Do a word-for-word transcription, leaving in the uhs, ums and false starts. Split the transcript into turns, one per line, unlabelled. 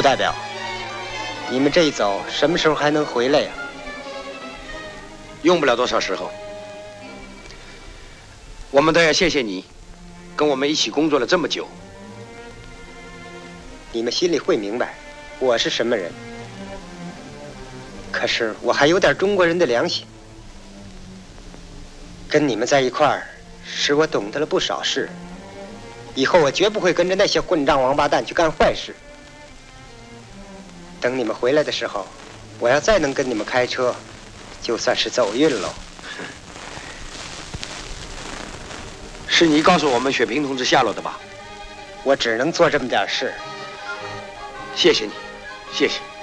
代表，你们这一走，什么时候还能回来呀？
用不了多少时候。我们都要谢谢你，跟我们一起工作了这么久。
你们心里会明白，我是什么人。可是我还有点中国人的良心。跟你们在一块儿，使我懂得了不少事。以后我绝不会跟着那些混账王八蛋去干坏事。等你们回来的时候，我要再能跟你们开车，就算是走运喽。
是你告诉我们雪平同志下落的吧？
我只能做这么点事。
谢谢你，谢谢。